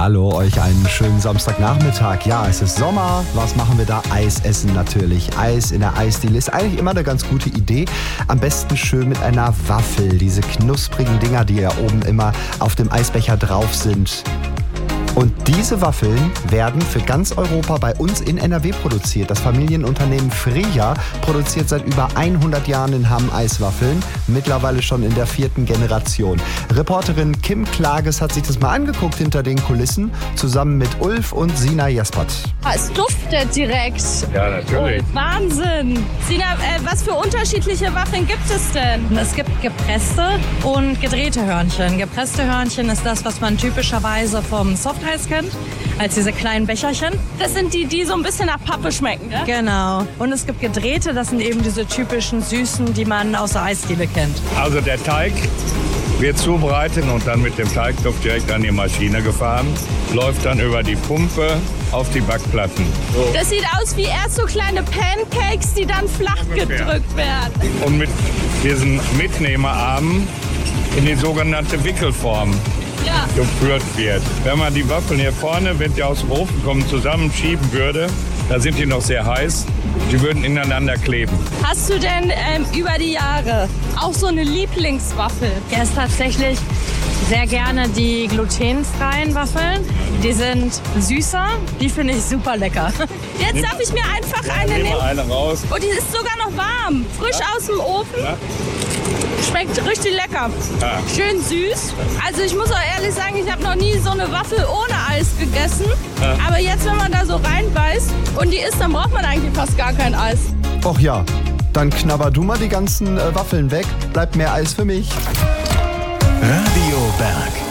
Hallo, euch einen schönen Samstagnachmittag. Ja, es ist Sommer. Was machen wir da? Eis essen natürlich. Eis in der Eisdiele ist eigentlich immer eine ganz gute Idee. Am besten schön mit einer Waffel. Diese knusprigen Dinger, die ja oben immer auf dem Eisbecher drauf sind. Und diese Waffeln werden für ganz Europa bei uns in NRW produziert. Das Familienunternehmen Freja produziert seit über 100 Jahren in Hamm Eiswaffeln, mittlerweile schon in der 4. Generation. Reporterin Kim Klages hat sich das mal angeguckt hinter den Kulissen, zusammen mit Ulf und Sina Jespert. Es duftet direkt. Ja, natürlich. Oh, Wahnsinn. Sina, was für unterschiedliche Waffeln gibt es denn? Es gibt gepresste und gedrehte Hörnchen. Gepresste Hörnchen ist das, was man typischerweise vom Softeis kennt, als diese kleinen Becherchen. Das sind die so ein bisschen nach Pappe schmecken, ne? Genau. Und es gibt gedrehte, das sind eben diese typischen Süßen, die man aus der Eisdiele kennt. Also der Teig wird zubereitet und dann mit dem Teigtopf direkt an die Maschine gefahren, läuft dann über die Pumpe auf die Backplatten. So. Das sieht aus wie erst so kleine Pancakes, die dann flach gedrückt werden. Und mit diesen Mitnehmerarmen in die sogenannte Wickelform geführt wird. Wenn man die Waffeln hier vorne, wenn die aus dem Ofen kommen, zusammenschieben würde, da sind die noch sehr heiß, die würden ineinander kleben. Hast du denn über die Jahre auch so eine Lieblingswaffel? Ich esse tatsächlich sehr gerne die glutenfreien Waffeln. Die sind süßer, die finde ich super lecker. Jetzt darf ich mir einfach eine nehmen. Eine raus. Und die ist sogar noch warm, frisch aus dem Ofen. Ja. Schmeckt richtig lecker. Ja. Schön süß. Also ich muss auch ehrlich sagen, ich habe noch nie so eine Waffel ohne Eis gegessen. Ja. Aber jetzt, wenn man da so reinbeißt und die isst, dann braucht man eigentlich fast gar kein Eis. Och ja, dann knabber du mal die ganzen Waffeln weg. Bleibt mehr Eis für mich. Radio Berg.